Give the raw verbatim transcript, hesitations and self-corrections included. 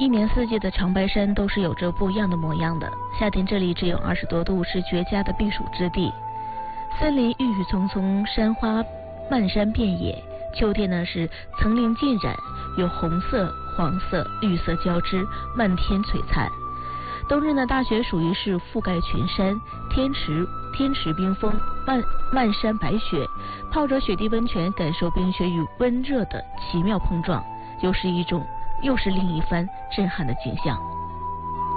一年四季的长白山都是有着不一样的模样的。夏天这里只有二十多度，是绝佳的避暑之地。森林郁郁葱葱，山花漫山遍野。秋天呢是层林尽染，有红色、黄色、绿色交织，漫天璀璨。冬日呢，大雪属于是覆盖群山，天池天池冰封，漫漫山白雪，泡着雪地温泉，感受冰雪与温热的奇妙碰撞，又是一种又是另一番震撼的景象。